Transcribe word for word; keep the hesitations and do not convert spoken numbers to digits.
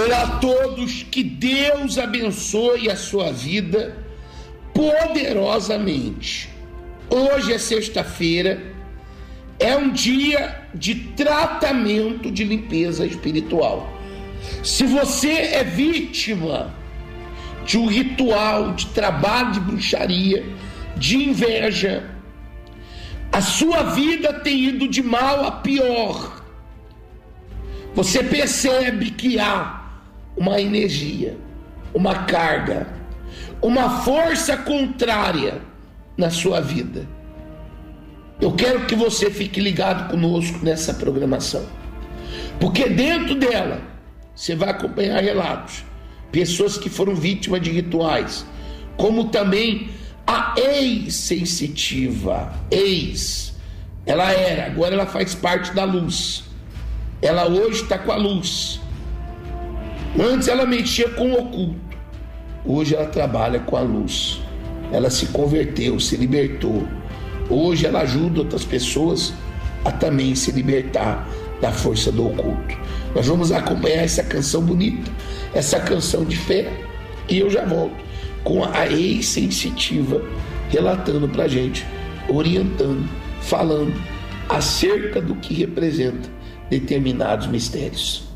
Olá a todos, que Deus abençoe a sua vida poderosamente. Hoje é sexta-feira, é um dia de tratamento de limpeza espiritual. Se você é vítima de um ritual de trabalho de bruxaria, de inveja, a sua vida tem ido de mal a pior. Você percebe que há uma energia, uma carga, uma força contrária na sua vida. Eu quero que você fique ligado conosco nessa programação, porque dentro dela você vai acompanhar relatos, pessoas que foram vítimas de rituais, como também a ex-sensitiva, ex, ela era, agora ela faz parte da luz, ela hoje está com a luz. Antes ela mexia com o oculto, hoje ela trabalha com a luz. Ela se converteu, se libertou. Hoje ela ajuda outras pessoas a também se libertar da força do oculto. Nós vamos acompanhar essa canção bonita, essa canção de fé, e eu já volto com a ex-sensitiva relatando pra gente, orientando, falando acerca do que representa determinados mistérios.